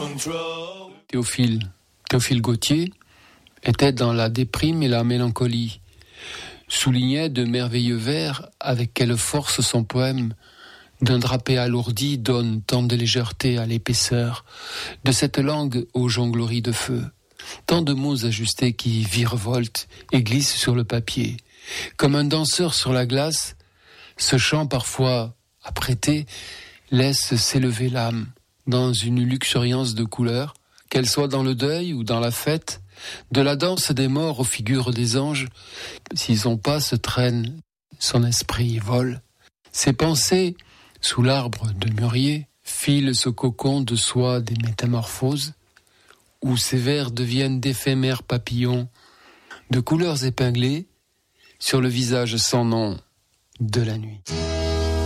Théophile Gautier était dans la déprime et la mélancolie. Soulignait de merveilleux vers avec quelle force son poème d'un drapé alourdi donne tant de légèreté à l'épaisseur de cette langue aux jongleries de feu. Tant de mots ajustés qui virevoltent et glissent sur le papier. Comme un danseur sur la glace, ce chant parfois apprêté laisse s'élever l'âme dans une luxuriance de couleurs, qu'elle soit dans le deuil ou dans la fête, de la danse des morts aux figures des anges, si son pas se traîne, son esprit vole. Ses pensées, sous l'arbre de mûrier, filent ce cocon de soie des métamorphoses, où ces vers deviennent d'éphémères papillons, de couleurs épinglées, sur le visage sans nom de la nuit.